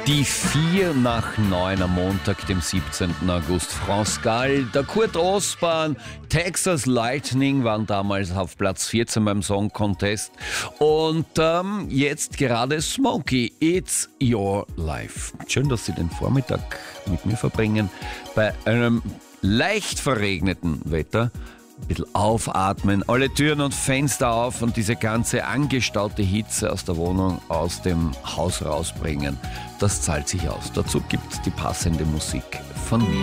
Die 4 nach 9 am Montag, dem 17. August. France Gall, der Kurt Ostbahn, Texas Lightning waren damals auf Platz 14 beim Song Contest. Und jetzt gerade Smokey, It's Your Life. Schön, dass Sie den Vormittag mit mir verbringen. Bei einem leicht verregneten Wetter. Ein bisschen aufatmen, alle Türen und Fenster auf und diese ganze angestaute Hitze aus der Wohnung, aus dem Haus rausbringen. Das zahlt sich aus. Dazu gibt's die passende Musik von mir.